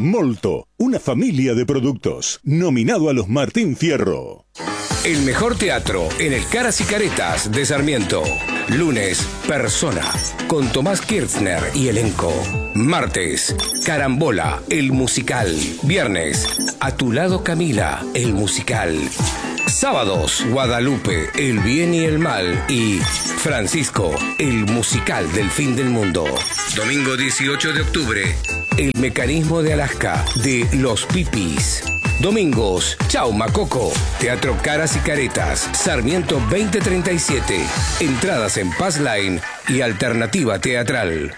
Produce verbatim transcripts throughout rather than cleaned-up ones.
Molto, una familia de productos, nominado a los Martín Fierro. El mejor teatro en el Caras y Caretas de Sarmiento. Lunes, Persona, con Tomás Kirchner y elenco. Martes, Carambola, el musical. Viernes, A tu lado Camila, el musical. Sábados, Guadalupe, el bien y el mal. Y Francisco, el musical del fin del mundo. Domingo dieciocho de octubre, El mecanismo de Alaska, de Los Pipis. Domingos, Chau Macoco, Teatro Caras y Caretas, Sarmiento veinte treinta y siete. Entradas en Passline y Alternativa Teatral.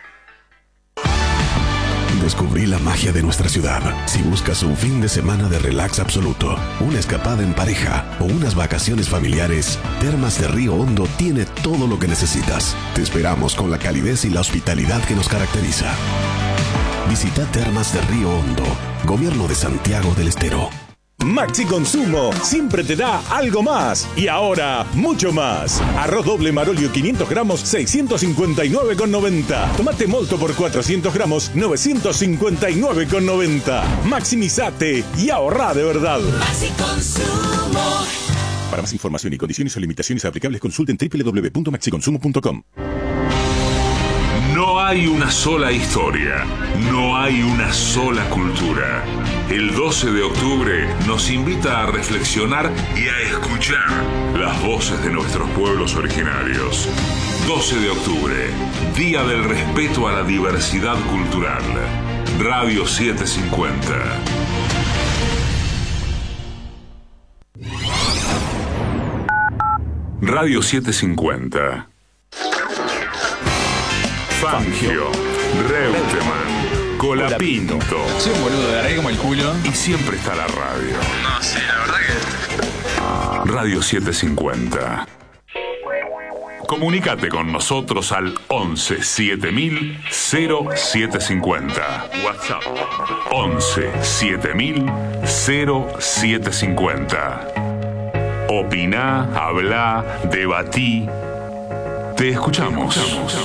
Descubrí la magia de nuestra ciudad. Si buscas un fin de semana de relax absoluto, una escapada en pareja o unas vacaciones familiares, Termas de Río Hondo tiene todo lo que necesitas. Te esperamos con la calidez y la hospitalidad que nos caracteriza. Visita Termas de Río Hondo, Gobierno de Santiago del Estero. Maxi Consumo siempre te da algo más y ahora mucho más. Arroz doble Marolio quinientos gramos, seiscientos cincuenta y nueve con noventa. Tomate Molto por cuatrocientos gramos, novecientos cincuenta y nueve con noventa. Maximizate y ahorra de verdad. Maxi Consumo. Para más información y condiciones o limitaciones aplicables, consulten doble u doble u doble u punto maxi consumo punto com. No hay una sola historia, no hay una sola cultura. El doce de octubre nos invita a reflexionar y a escuchar las voces de nuestros pueblos originarios. doce de octubre, Día del Respeto a la Diversidad Cultural. Radio setecientos cincuenta. Radio setecientos cincuenta. Fangio, Reutemann, Colapinto. Soy un boludo de arre como el culo. Y siempre está la radio. No, sí, la verdad que... Radio setecientos cincuenta. Comunicate con nosotros al once siete mil cero siete cincuenta. WhatsApp once siete mil cero siete cincuenta. Opiná, hablá, debatí. Te escuchamos.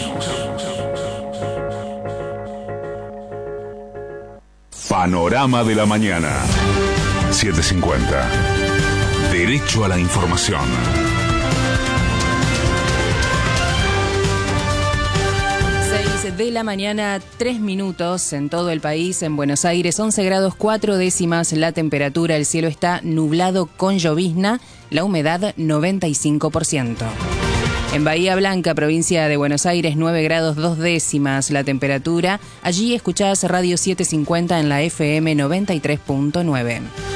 Panorama de la mañana. setecientos cincuenta. Derecho a la información. seis de la mañana, tres minutos en todo el país. En Buenos Aires, once grados cuatro décimas la temperatura. El cielo está nublado con llovizna. La humedad, noventa y cinco por ciento. En Bahía Blanca, provincia de Buenos Aires, nueve grados dos décimas la temperatura. Allí escuchás Radio setecientos cincuenta en la F M noventa y tres punto nueve.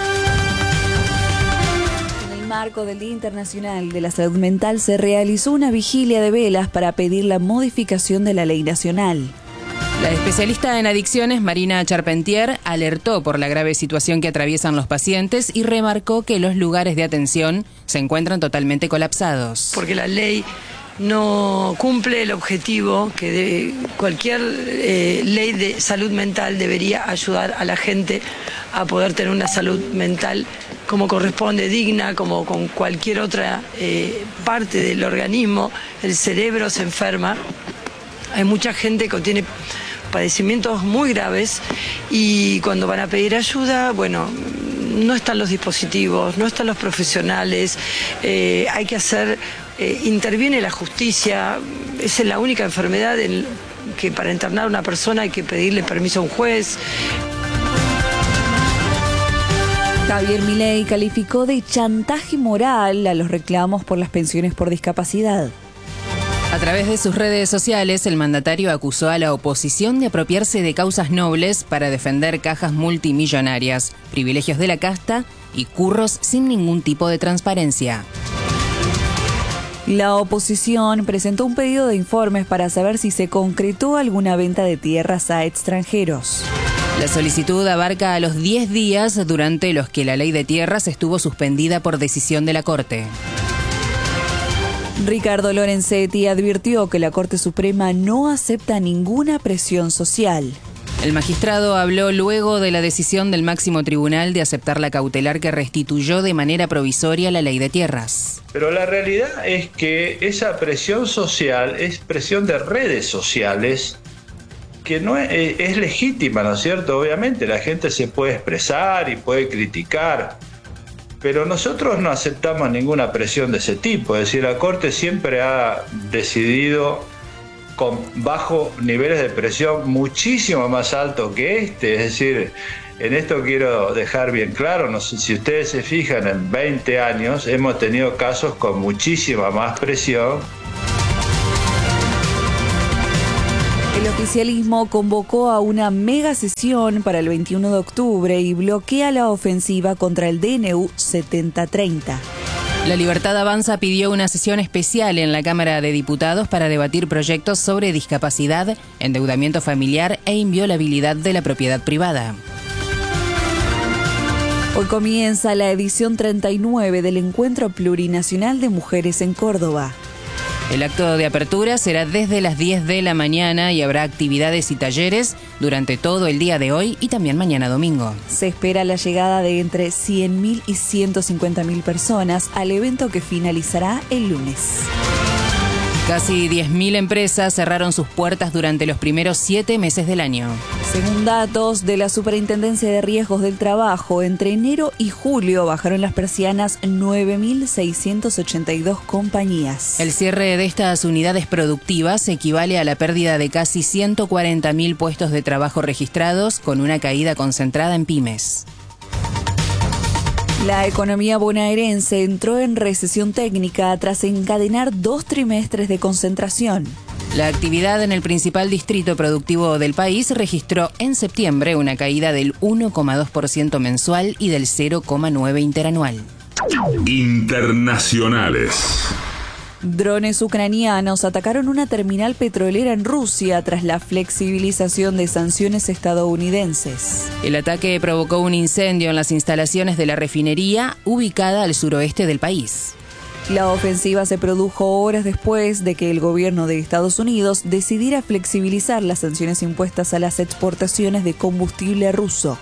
En el marco del Día Internacional de la Salud Mental se realizó una vigilia de velas para pedir la modificación de la ley nacional. La especialista en adicciones, Marina Charpentier, alertó por la grave situación que atraviesan los pacientes y remarcó que los lugares de atención se encuentran totalmente colapsados. Porque la ley no cumple el objetivo que de cualquier eh, ley de salud mental debería ayudar a la gente a poder tener una salud mental como corresponde, digna, como con cualquier otra eh, parte del organismo. El cerebro se enferma. Hay mucha gente que tiene padecimientos muy graves y cuando van a pedir ayuda, bueno, no están los dispositivos, no están los profesionales, eh, hay que hacer, eh, interviene la justicia, esa es la única enfermedad en que para internar a una persona hay que pedirle permiso a un juez. Javier Milei calificó de chantaje moral a los reclamos por las pensiones por discapacidad. A través de sus redes sociales, el mandatario acusó a la oposición de apropiarse de causas nobles para defender cajas multimillonarias, privilegios de la casta y curros sin ningún tipo de transparencia. La oposición presentó un pedido de informes para saber si se concretó alguna venta de tierras a extranjeros. La solicitud abarca a los diez días durante los que la ley de tierras estuvo suspendida por decisión de la Corte. Ricardo Lorenzetti advirtió que la Corte Suprema no acepta ninguna presión social. El magistrado habló luego de la decisión del máximo tribunal de aceptar la cautelar que restituyó de manera provisoria la ley de tierras. Pero la realidad es que esa presión social es presión de redes sociales que no es, es legítima, ¿no es cierto? Obviamente la gente se puede expresar y puede criticar, pero nosotros no aceptamos ninguna presión de ese tipo. Es decir, la Corte siempre ha decidido con bajo niveles de presión muchísimo más altos que este. Es decir, en esto quiero dejar bien claro, no sé si ustedes se fijan, en veinte años hemos tenido casos con muchísima más presión. El oficialismo convocó a una mega sesión para el veintiuno de octubre y bloquea la ofensiva contra el D N U setenta treinta. La Libertad Avanza pidió una sesión especial en la Cámara de Diputados para debatir proyectos sobre discapacidad, endeudamiento familiar e inviolabilidad de la propiedad privada. Hoy comienza la edición treinta y nueve del Encuentro Plurinacional de Mujeres en Córdoba. El acto de apertura será desde las diez de la mañana y habrá actividades y talleres durante todo el día de hoy y también mañana domingo. Se espera la llegada de entre cien mil y ciento cincuenta mil personas al evento que finalizará el lunes. Casi diez mil empresas cerraron sus puertas durante los primeros siete meses del año. Según datos de la Superintendencia de Riesgos del Trabajo, entre enero y julio bajaron las persianas nueve mil seiscientas ochenta y dos compañías. El cierre de estas unidades productivas equivale a la pérdida de casi ciento cuarenta mil puestos de trabajo registrados, con una caída concentrada en pymes. La economía bonaerense entró en recesión técnica tras encadenar dos trimestres de concentración. La actividad en el principal distrito productivo del país registró en septiembre una caída del uno coma dos por ciento mensual y del cero coma nueve por ciento interanual. Internacionales. Drones ucranianos atacaron una terminal petrolera en Rusia tras la flexibilización de sanciones estadounidenses. El ataque provocó un incendio en las instalaciones de la refinería ubicada al suroeste del país. La ofensiva se produjo horas después de que el gobierno de Estados Unidos decidiera flexibilizar las sanciones impuestas a las exportaciones de combustible ruso.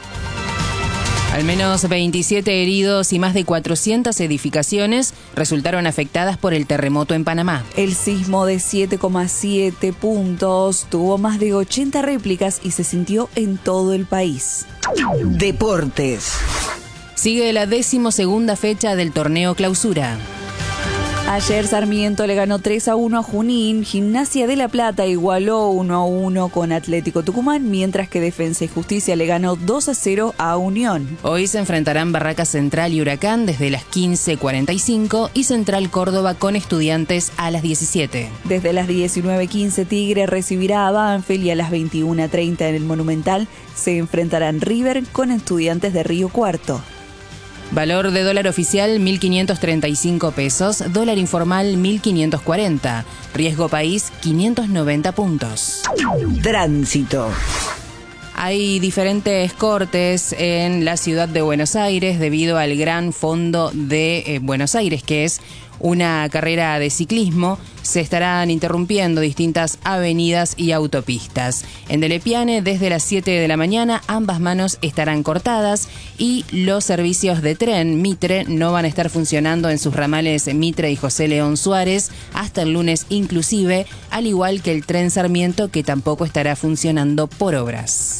Al menos veintisiete heridos y más de cuatrocientas edificaciones resultaron afectadas por el terremoto en Panamá. El sismo de siete coma siete puntos tuvo más de ochenta réplicas y se sintió en todo el país. Deportes. Sigue la decimosegunda fecha del torneo Clausura. Ayer Sarmiento le ganó tres a uno a Junín, Gimnasia de La Plata igualó uno a uno con Atlético Tucumán, mientras que Defensa y Justicia le ganó dos a cero a Unión. Hoy se enfrentarán Barraca Central y Huracán desde las quince cuarenta y cinco y Central Córdoba con Estudiantes a las diecisiete. Desde las diecinueve quince Tigre recibirá a Banfield y a las veintiuna treinta en el Monumental se enfrentarán River con Estudiantes de Río Cuarto. Valor de dólar oficial mil quinientos treinta y cinco pesos, dólar informal mil quinientos cuarenta, riesgo país quinientos noventa puntos. Tránsito. Hay diferentes cortes en la ciudad de Buenos Aires debido al Gran Fondo de eh, Buenos Aires, que es una carrera de ciclismo. Se estarán interrumpiendo distintas avenidas y autopistas. En Delepiane, desde las siete de la mañana, ambas manos estarán cortadas y los servicios de tren Mitre no van a estar funcionando en sus ramales Mitre y José León Suárez hasta el lunes inclusive, al igual que el tren Sarmiento, que tampoco estará funcionando por obras.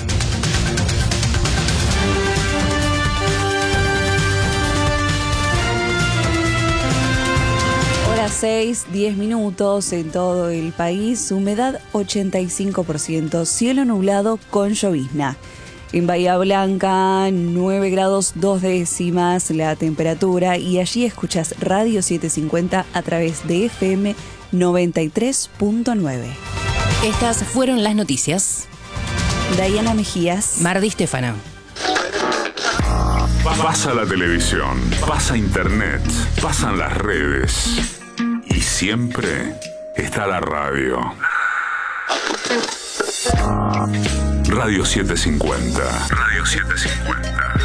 seis, diez minutos en todo el país, humedad ochenta y cinco por ciento, cielo nublado con llovizna. En Bahía Blanca, nueve grados dos décimas la temperatura y allí escuchas Radio setecientos cincuenta a través de F M noventa y tres punto nueve. Estas fueron las noticias. Dayana Mejías. Mar Di Stefano. Pasa la televisión, pasa internet, pasan las redes. Y siempre está la radio. Radio setecientos cincuenta. Radio setecientos cincuenta.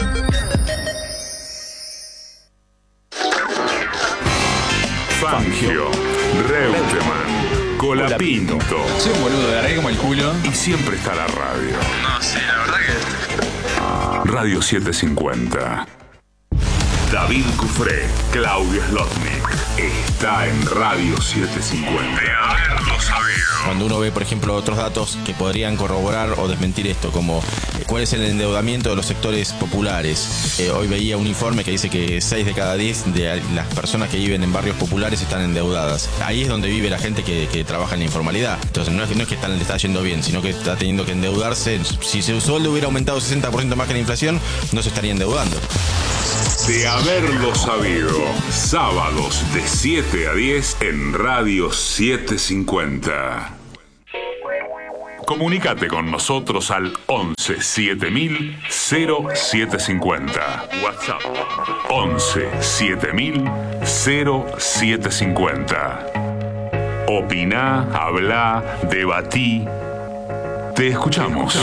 Fangio, Reutemann, Colapinto. Soy un boludo, de agarré como el culo. Y siempre está la radio. No, sí, la verdad que... Radio setecientos cincuenta. David Cufré, Claudio Slotnick. está en Radio setecientos cincuenta. De haberlo sabido. Cuando uno ve, por ejemplo, otros datos que podrían corroborar o desmentir esto, como eh, cuál es el endeudamiento de los sectores populares. Eh, hoy veía un informe que dice que seis de cada diez de las personas que viven en barrios populares están endeudadas. Ahí es donde vive la gente que, que trabaja en la informalidad. Entonces no es, no es que están, le está yendo bien, sino que está teniendo que endeudarse. Si su sueldo hubiera aumentado sesenta por ciento más que la inflación, no se estaría endeudando. De haberlo sabido, sábados de siete a diez en Radio setecientos cincuenta. Comunicate con nosotros al once siete mil cero siete cincuenta. WhatsApp once siete mil cero siete cincuenta. Opina, habla, debatí. Te escuchamos.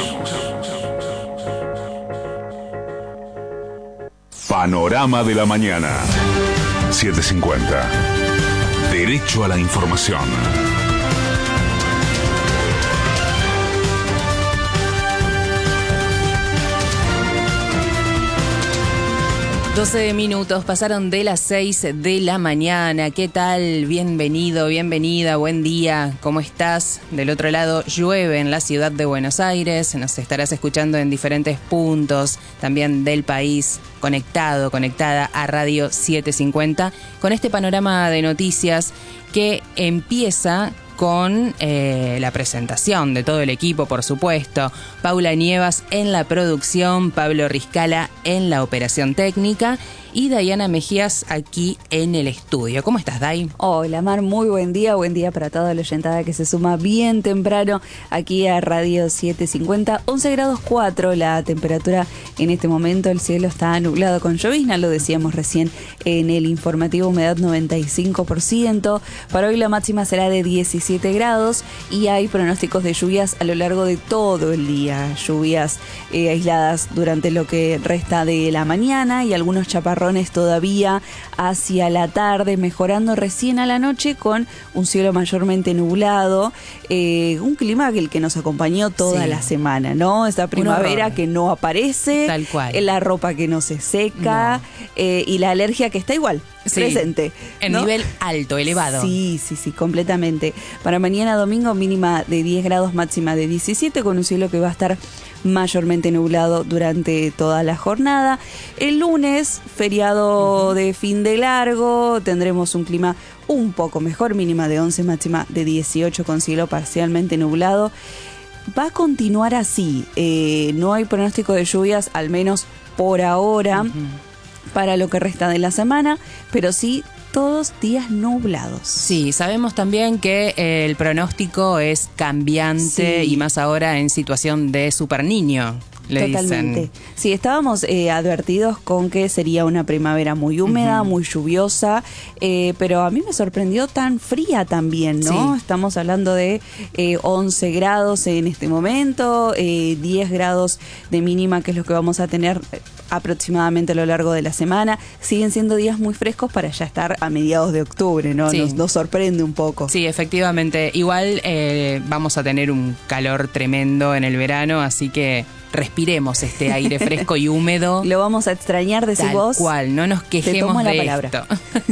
Panorama de la mañana. setecientos cincuenta. Derecho a la información. doce minutos pasaron de las seis de la mañana. ¿Qué tal? Bienvenido, bienvenida, buen día. ¿Cómo estás? Del otro lado llueve en la ciudad de Buenos Aires. Nos estarás escuchando en diferentes puntos también del país. Conectado, conectada a Radio setecientos cincuenta con este panorama de noticias que empieza con eh, la presentación de todo el equipo, por supuesto. Paula Nievas en la producción, Pablo Riscala en la operación técnica y Dayana Mejías aquí en el estudio. ¿Cómo estás, Day? Hola, Mar, muy buen día. Buen día para toda la oyentada que se suma bien temprano aquí a Radio setecientos cincuenta. once grados cuatro la temperatura en este momento. El cielo está nublado con llovizna, lo decíamos recién en el informativo, humedad noventa y cinco por ciento. Para hoy la máxima será de diecisiete grados y hay pronósticos de lluvias a lo largo de todo el día. Lluvias eh, aisladas durante lo que resta de la mañana y algunos chaparrones todavía hacia la tarde, mejorando recién a la noche con un cielo mayormente nublado, eh, un clima que el que nos acompañó toda sí. la semana, ¿no? Esta primavera que no aparece, tal cual, la ropa que no se seca, no. Eh, y la alergia que está igual. Sí, presente. En ¿no? nivel alto, elevado. Sí, sí, sí, completamente. Para mañana domingo mínima de diez grados, máxima de diecisiete, con un cielo que va a estar mayormente nublado durante toda la jornada. El lunes, feriado uh-huh. de fin de largo, tendremos un clima un poco mejor, mínima de once, máxima de dieciocho, con cielo parcialmente nublado. Va a continuar así. Eh, no hay pronóstico de lluvias, al menos por ahora. Uh-huh. Para lo que resta de la semana, pero sí todos días nublados. Sí, sabemos también que eh, el pronóstico es cambiante sí. y más ahora en situación de super niño. Le Totalmente. Dicen. Sí, estábamos eh, advertidos con que sería una primavera muy húmeda, uh-huh. muy lluviosa, eh, pero a mí me sorprendió tan fría también, ¿no? Sí. Estamos hablando de eh, once grados en este momento, eh, diez grados de mínima, que es lo que vamos a tener aproximadamente a lo largo de la semana. Siguen siendo días muy frescos para ya estar a mediados de octubre, ¿no? Sí. Nos, nos sorprende un poco. Sí, efectivamente. Igual eh, vamos a tener un calor tremendo en el verano, así que respiremos este aire fresco y húmedo. Lo vamos a extrañar, decís Tal vos. cual, no nos quejemos la de palabra. esto.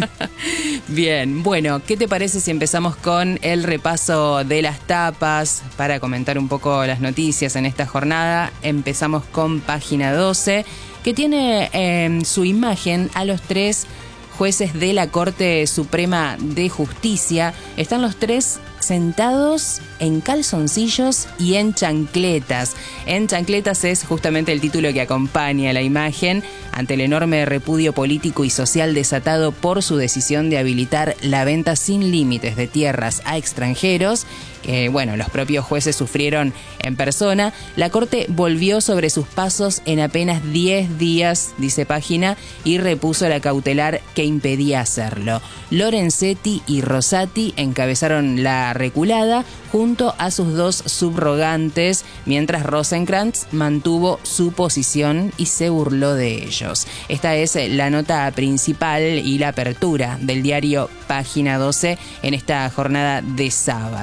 Bien, bueno, ¿qué te parece si empezamos con el repaso de las tapas para comentar un poco las noticias en esta jornada? Empezamos con página doce, que tiene en eh, su imagen a los tres jueces de la Corte Suprema de Justicia. Están los tres sentados en calzoncillos y en chancletas. En chancletas es justamente el título que acompaña la imagen ante el enorme repudio político y social desatado por su decisión de habilitar la venta sin límites de tierras a extranjeros, que bueno, los propios jueces sufrieron en persona. La Corte volvió sobre sus pasos en apenas diez días, dice página, y repuso la cautelar que impedía hacerlo. Lorenzetti y Rosati encabezaron la reculada junto a sus dos subrogantes, mientras Rosenkrantz mantuvo su posición y se burló de ellos. Esta es la nota principal y la apertura del diario Página doce en esta jornada de sábado. Recién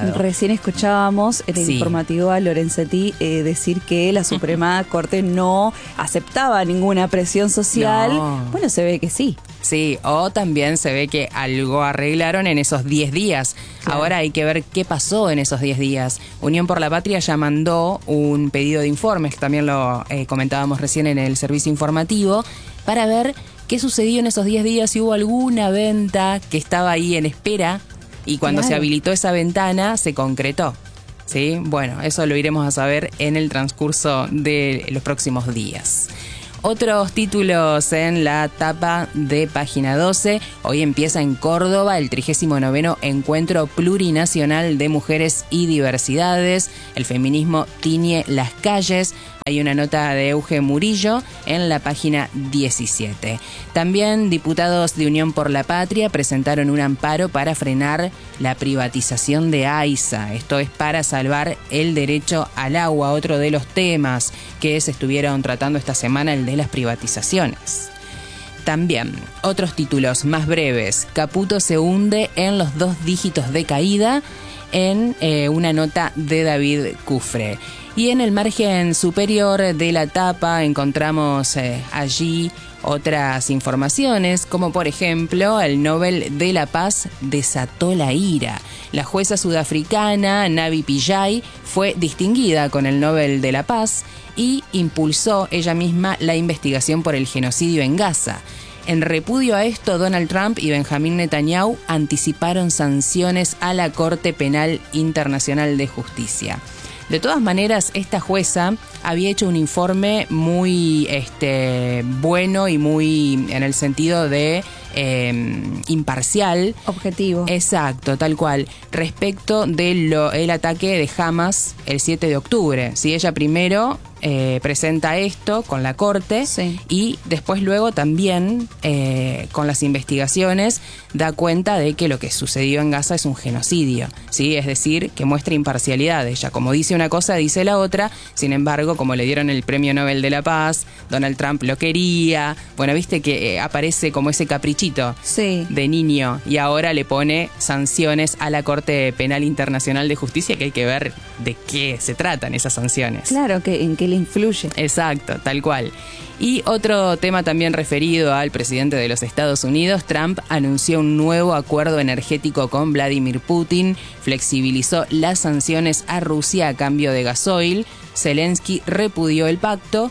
escuchábamos en el Sí. informativo a Lorenzetti eh, decir que la Suprema Corte no aceptaba ninguna presión social. No. Bueno, se ve que sí. Sí, o también se ve que algo arreglaron en esos diez días. Claro. Ahora hay que ver qué pasó en esos diez días. Unión por la Patria ya mandó un pedido de informes, también lo eh, comentábamos recién en el servicio informativo, para ver qué sucedió en esos diez días, si hubo alguna venta que estaba ahí en espera y cuando Claro. se habilitó esa ventana se concretó. ¿Sí? Bueno, eso lo iremos a saber en el transcurso de los próximos días. Otros títulos en la tapa de Página doce. Hoy empieza en Córdoba el trigésimo noveno Encuentro Plurinacional de Mujeres y Diversidades. El feminismo tiñe las calles. Hay una nota de Euge Murillo en la página diecisiete. También diputados de Unión por la Patria presentaron un amparo para frenar la privatización de AISA. Esto es para salvar el derecho al agua, otro de los temas que se estuvieron tratando esta semana, el de las privatizaciones. También, otros títulos más breves. Caputo se hunde en los dos dígitos de caída en eh, una nota de David Cufre. Y en el margen superior de la tapa encontramos eh, allí otras informaciones, como por ejemplo el Nobel de la Paz desató la ira. La jueza sudafricana Navi Pillay fue distinguida con el Nobel de la Paz y impulsó ella misma la investigación por el genocidio en Gaza. En repudio a esto, Donald Trump y Benjamín Netanyahu anticiparon sanciones a la Corte Penal Internacional de Justicia. De todas maneras, esta jueza había hecho un informe muy este, bueno y muy en el sentido de eh, imparcial. Objetivo. Exacto, tal cual. Respecto del ataque de Hamas el siete de octubre. Si ella primero eh, presenta esto con la corte, sí, y después luego también eh, con las investigaciones da cuenta de que lo que sucedió en Gaza es un genocidio, ¿sí? Es decir, que muestra imparcialidad. Ella, como dice una cosa, dice la otra. Sin embargo, como le dieron el Premio Nobel de la Paz, Donald Trump lo quería. Bueno, viste que eh, aparece como ese caprichito sí. de niño y ahora le pone sanciones a la Corte Penal Internacional de Justicia, que hay que ver de qué se tratan esas sanciones. Claro, que en qué le influye. Exacto, tal cual. Y otro tema también referido al presidente de los Estados Unidos, Trump anunció un nuevo acuerdo energético con Vladimir Putin, flexibilizó las sanciones a Rusia a cambio de gasoil, Zelensky repudió el pacto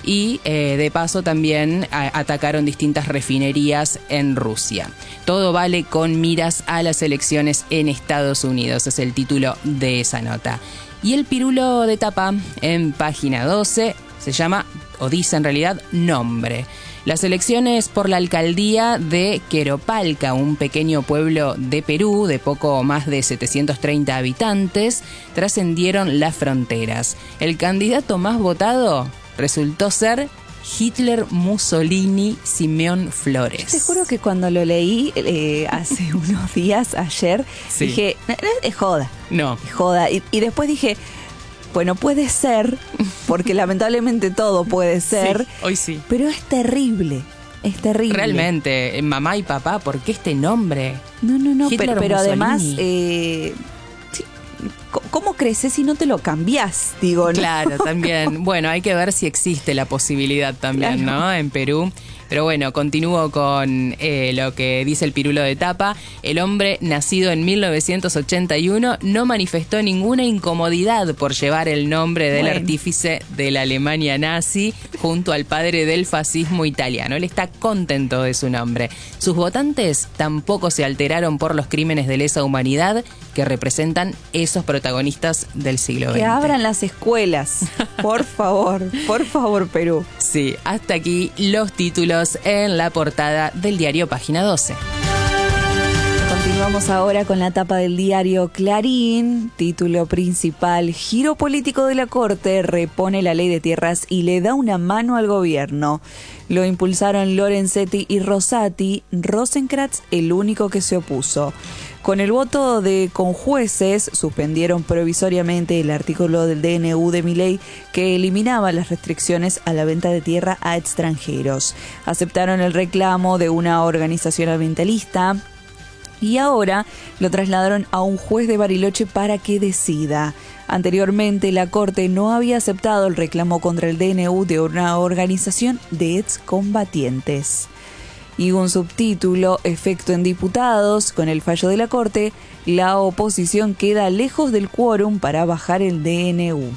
y eh, de paso también a, atacaron distintas refinerías en Rusia. Todo vale con miras a las elecciones en Estados Unidos, es el título de esa nota. Y el pirulo de tapa en Página doce se llama, o dice en realidad, nombre. Las elecciones por la alcaldía de Queropalca, un pequeño pueblo de Perú de poco más de setecientos treinta habitantes, trascendieron las fronteras. El candidato más votado resultó ser Hitler Mussolini Simeón Flores. Te juro que cuando lo leí eh, hace unos días, ayer, sí. dije, no, no, es joda. No. Es joda. Y, y después dije, bueno, puede ser, porque lamentablemente todo puede ser. Sí, hoy sí. Pero es terrible. Es terrible. Realmente, mamá y papá, ¿por qué este nombre? No, no, no, Hitler pero, pero Mussolini. además, eh, sí, ¿cómo creces si no te lo cambiás? Digo, ¿no? Claro, también. Bueno, hay que ver si existe la posibilidad también, claro, ¿no? En Perú. Pero bueno, continúo con eh, lo que dice el pirulo de tapa. El hombre, nacido en mil novecientos ochenta y uno, no manifestó ninguna incomodidad por llevar el nombre del bueno. artífice de la Alemania nazi junto al padre del fascismo italiano. Él está contento de su nombre. Sus votantes tampoco se alteraron por los crímenes de lesa humanidad que representan esos protagonistas del siglo veinte. Que abran las escuelas, por favor, por favor, Perú. Sí, hasta aquí los títulos en la portada del diario Página doce. Continuamos ahora con la tapa del diario Clarín. Título principal: Giro político de la Corte repone la ley de tierras y le da una mano al gobierno. Lo impulsaron Lorenzetti y Rosati, Rosenkrantz el único que se opuso. Con el voto de conjueces, suspendieron provisoriamente el artículo del D N U de Milei que eliminaba las restricciones a la venta de tierra a extranjeros. Aceptaron el reclamo de una organización ambientalista y ahora lo trasladaron a un juez de Bariloche para que decida. Anteriormente, la Corte no había aceptado el reclamo contra el D N U de una organización de excombatientes. Y un subtítulo, efecto en diputados, con el fallo de la Corte, la oposición queda lejos del quórum para bajar el D N U.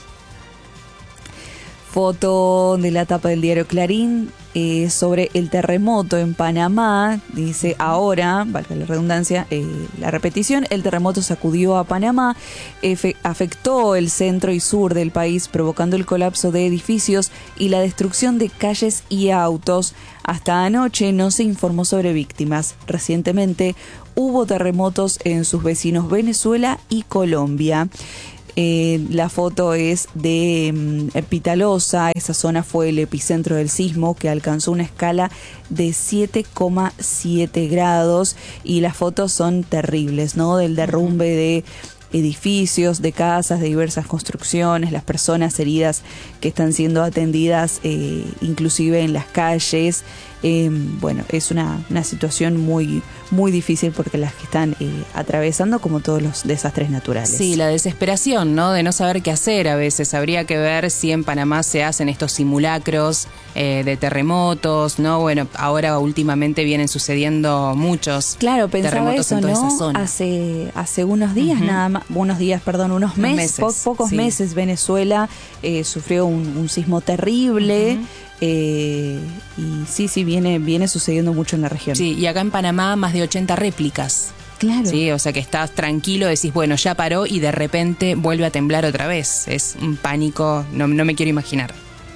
Foto de la tapa del diario Clarín eh, sobre el terremoto en Panamá. Dice ahora, valga la redundancia, eh, la repetición, el terremoto sacudió a Panamá, efe, afectó el centro y sur del país, provocando el colapso de edificios y la destrucción de calles y autos. Hasta anoche no se informó sobre víctimas. Recientemente hubo terremotos en sus vecinos Venezuela y Colombia. Eh, la foto es de um, Pitalosa. Esa zona fue el epicentro del sismo, que alcanzó una escala de siete coma siete grados, y las fotos son terribles, ¿no? Del derrumbe de edificios, de casas, de diversas construcciones, las personas heridas que están siendo atendidas eh, inclusive en las calles. Eh, bueno, es una, una situación muy, muy difícil porque las que están eh, atravesando, como todos los desastres naturales. Sí, la desesperación, ¿no? De no saber qué hacer a veces. Habría que ver si en Panamá se hacen estos simulacros eh, de terremotos, ¿no? Bueno, ahora últimamente vienen sucediendo muchos claro, pensaba terremotos eso, en toda ¿no? esa zona. Hace, hace unos días uh-huh. nada más, unos días, perdón, unos, unos meses, meses po- pocos sí. meses, Venezuela eh, sufrió un, un sismo terrible. Uh-huh. Eh, y sí, sí, viene, viene sucediendo mucho en la región. Sí, y acá en Panamá más de ochenta réplicas. Claro. Sí, o sea que estás tranquilo, decís, bueno, ya paró y de repente vuelve a temblar otra vez. Es un pánico, no, no me quiero imaginar.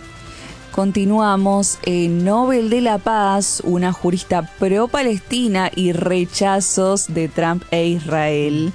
Continuamos. Eh, Nobel de la Paz, una jurista pro-Palestina y rechazos de Trump e Israel.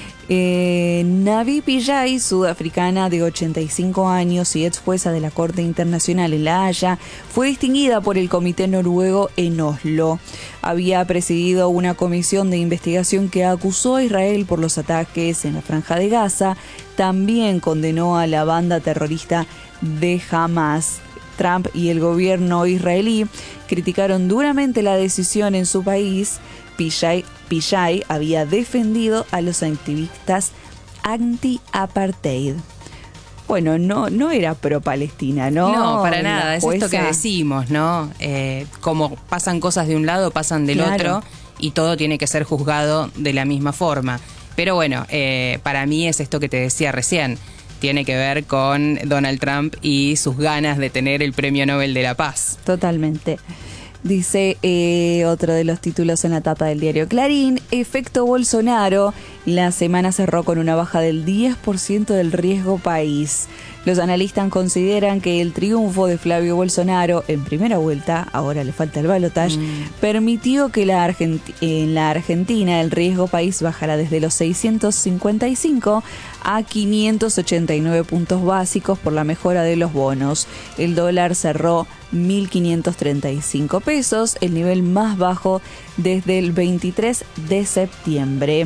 Eh, Navi Pillay, sudafricana de ochenta y cinco años y ex jueza de la Corte Internacional en La Haya, fue distinguida por el Comité Noruego en Oslo. Había presidido una comisión de investigación que acusó a Israel por los ataques en la Franja de Gaza. También condenó a la banda terrorista de Hamas. Trump y el gobierno israelí criticaron duramente la decisión en su país. Pillay, Pillay había defendido a los activistas anti-apartheid. Bueno, no, no era pro-Palestina, ¿no? No, para nada, es esto que decimos, ¿no? Eh, como pasan cosas de un lado, pasan del claro. otro, y todo tiene que ser juzgado de la misma forma. Pero bueno, eh, para mí es esto que te decía recién. Tiene que ver con Donald Trump y sus ganas de tener el Premio Nobel de la Paz. Totalmente. Dice eh, otro de los títulos en la tapa del diario Clarín, efecto Bolsonaro, la semana cerró con una baja del diez por ciento del riesgo país. Los analistas consideran que el triunfo de Flavio Bolsonaro en primera vuelta, ahora le falta el balotaje, mm. permitió que la Argenti- en la Argentina el riesgo país bajara desde los seiscientos cincuenta y cinco a quinientos ochenta y nueve puntos básicos por la mejora de los bonos. El dólar cerró mil quinientos treinta y cinco pesos, el nivel más bajo desde el veintitrés de septiembre.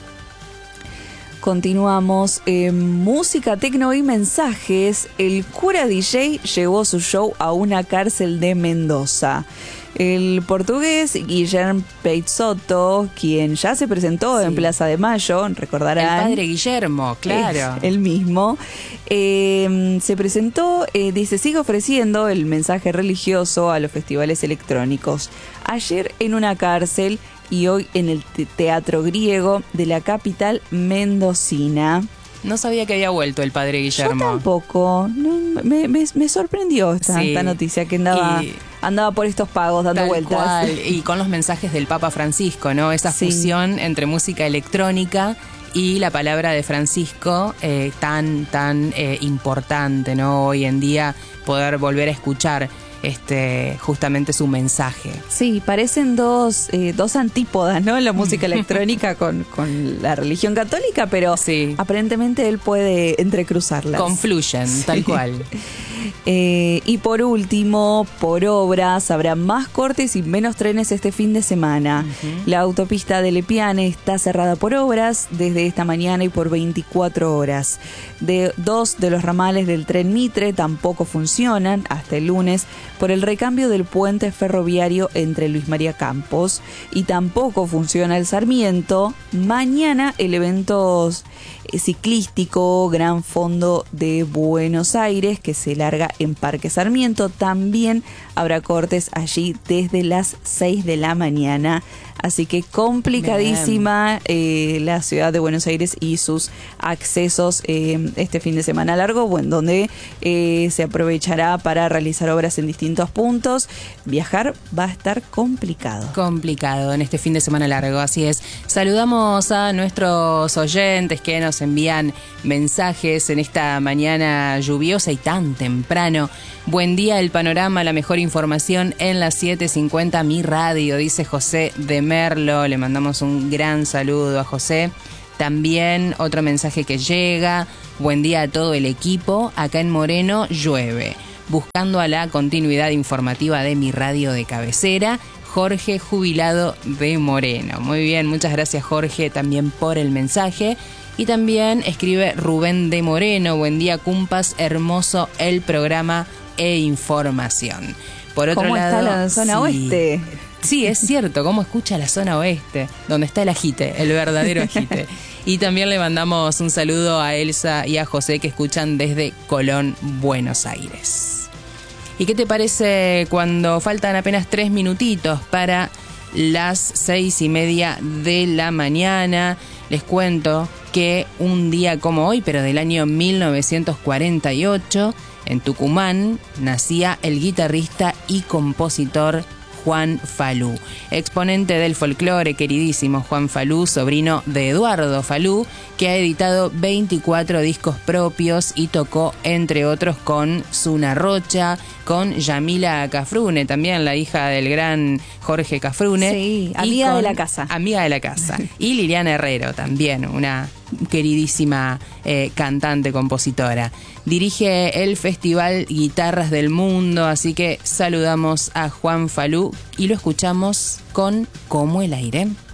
Continuamos en música, tecno y mensajes. El cura D J llevó su show a una cárcel de Mendoza. El portugués Guillermo Peixoto, quien ya se presentó sí. en Plaza de Mayo, recordarán. El padre Guillermo, claro. El mismo. Eh, se presentó, eh, dice, sigue ofreciendo el mensaje religioso a los festivales electrónicos. Ayer en una cárcel y hoy en el Teatro Griego de la capital mendocina. No sabía que había vuelto el padre Guillermo. Yo tampoco. No, me, me, me sorprendió esta, sí. esta noticia que andaba, y, andaba por estos pagos dando tal vueltas. Cual. Y con los mensajes del Papa Francisco, ¿no? Esa sí. fusión entre música electrónica y la palabra de Francisco, eh, tan, tan eh, importante, ¿no? Hoy en día poder volver a escuchar este justamente su mensaje. Sí, parecen dos, eh, dos antípodas, ¿no? La música electrónica con, con la religión católica, pero sí. aparentemente él puede entrecruzarlas. Confluyen, sí. tal cual. Eh, y por último, por obras, habrá más cortes y menos trenes este fin de semana. Uh-huh. La autopista de Lepiane está cerrada por obras desde esta mañana y por veinticuatro horas. De dos de los ramales del tren Mitre tampoco funcionan hasta el lunes por el recambio del puente ferroviario entre Luis María Campos, y tampoco funciona el Sarmiento. Mañana el evento ciclístico Gran Fondo de Buenos Aires, que se larga en Parque Sarmiento, también habrá cortes allí desde las seis de la mañana. Así que complicadísima eh, la ciudad de Buenos Aires y sus accesos eh, este fin de semana largo, bueno, donde eh, se aprovechará para realizar obras en distintos puntos. Viajar va a estar complicado. Complicado en este fin de semana largo, así es. Saludamos a nuestros oyentes que nos envían mensajes en esta mañana lluviosa y tan temprano. Buen día, el panorama, la mejor información en las siete cincuenta Mi Radio, dice José de Merlo. Le mandamos un gran saludo a José. También otro mensaje que llega: buen día a todo el equipo, acá en Moreno llueve, buscando a la continuidad informativa de mi radio de cabecera. Jorge, jubilado de Moreno. Muy bien, muchas gracias Jorge también por el mensaje. Y también escribe Rubén de Moreno: buen día Cumpas, hermoso el programa e información. Por otro ¿Cómo lado, está la zona sí, oeste? Sí, es cierto, cómo escucha la zona oeste, donde está el ajite, el verdadero ajite. Y también le mandamos un saludo a Elsa y a José, que escuchan desde Colón, Buenos Aires. ¿Y qué te parece cuando faltan apenas tres minutitos para las seis y media de la mañana? Les cuento que un día como hoy, pero del año mil novecientos cuarenta y ocho, en Tucumán nacía el guitarrista y compositor Juan Falú, exponente del folclore, queridísimo Juan Falú, sobrino de Eduardo Falú, que ha editado veinticuatro discos propios y tocó, entre otros, con Zuna Rocha, con Yamila Cafrune, también la hija del gran Jorge Cafrune. Sí, amiga de la casa. Amiga de la casa. Y Liliana Herrero, también una queridísima eh, cantante, compositora. Dirige el Festival Guitarras del Mundo, así que saludamos a Juan Falú y lo escuchamos con Como el aire.